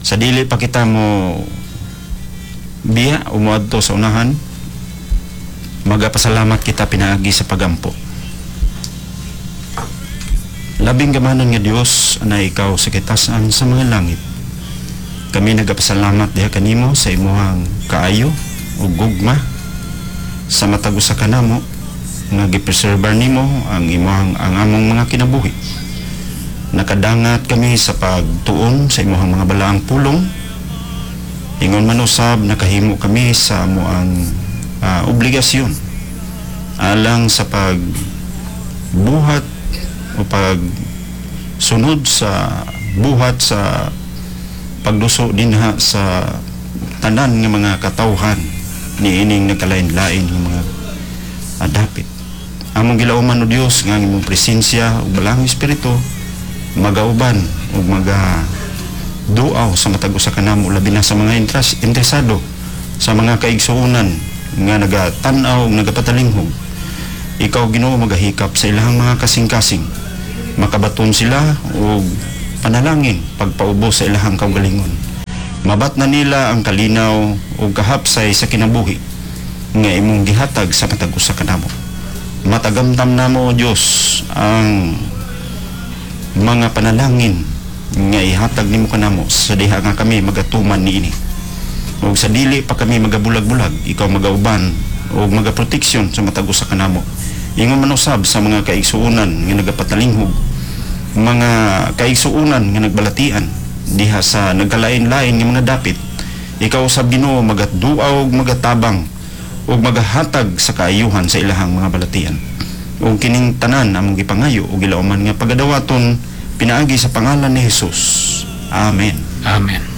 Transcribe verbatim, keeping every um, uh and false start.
Sa dili pa kita mo biya umuadto sa unahan, magapasalamat kita pinaagi sa pagampo. Labing gamanan nga Dios na ikaw sa kitasan sa mga langit. Kami nagapasalamat diha kanimo sa imuhang kaayo ug gugma sa matag usa ka namo nga gipreserbar nimo ang imuhang ang among mga kinabuhi. Nakadangat kami sa pagtuon sa imuhang mga balaang pulong. Ingon man usab nakahimo kami sa amuang uh, obligasyon alang sa pagbuhat o pag sunod sa buhat sa pagduso dinha sa tanan nga mga katawhan ni ining nagkalain-lain nga mga adapit. Among gilauman o Dios nga imong presensya ug balang espiritu magauban ug maga duaw sa matag usa ka namo labi na sa mga interes, interesado sa mga kaigsuonan nga nagatan-aw ug nagapatalinghog. Ikaw Ginoo magahikap sa ilahang mga kasing-kasing, makabaton sila og panalangin pagpaubos sa ilahang kaugalingon. Mabat na nila ang kalinaw ug kahapsay sa kinabuhi nga imong gihatag sa matag usa ka namo. Matagamtam namo o Dios ang mga panalangin nga ihatag nimo kanamo sa diha nga kami magatuman niini. Ug sa dili pa kami magabulag-bulag, ikaw magauban ug magaproteksyon sa matag usa ka namo. Ingon man usab sa mga kaigsuonan nga nagapatalinghog, mga kaigsuonan nga nagbalatian diha sa nagkalain-lain nga mga dapit. Ikaw usab Ginoo magatduaw ug magatabang ug magahatag sa kaayuhan sa ilahang mga balatian. Ug kining tanan among gipangayo ug gilauman nga pagadawaton pinaagi sa pangalan ni Jesus. Amen. Amen.